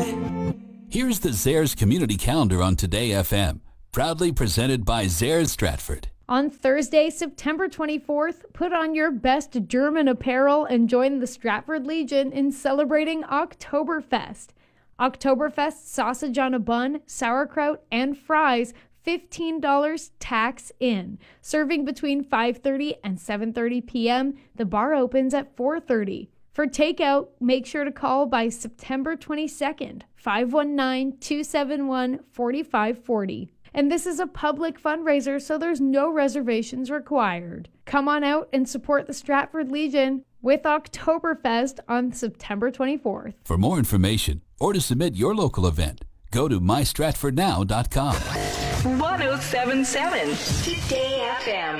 Here's the Zares Community Calendar on Today FM, proudly presented by Zares Stratford. On Thursday, September 24th, put on your best German apparel and join the Stratford Legion in celebrating Oktoberfest. Oktoberfest sausage on a bun, sauerkraut, and fries, $15 tax in. Serving between 5:30 and 7:30 p.m. The bar opens at 4:30. For takeout, make sure to call by September 22nd, 519-271-4540. And this is a public fundraiser, so there's no reservations required. Come on out and support the Stratford Legion with Oktoberfest on September 24th. For more information or to submit your local event, go to mystratfordnow.com. 1077 Today FM.